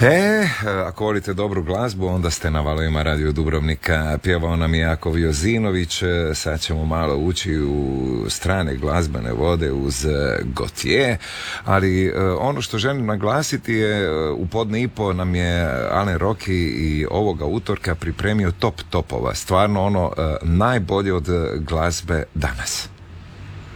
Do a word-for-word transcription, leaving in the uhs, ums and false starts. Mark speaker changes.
Speaker 1: E, ako volite dobru glazbu, onda ste na valovima Radio Dubrovnika. Pjevao nam je Jakov Jozinović. Sad ćemo malo ući u strane glazbene vode uz Gotye, ali ono što želim naglasiti je, u podne i po nam je Alen Roki i ovoga utorka pripremio top topova, stvarno ono najbolje od glazbe danas.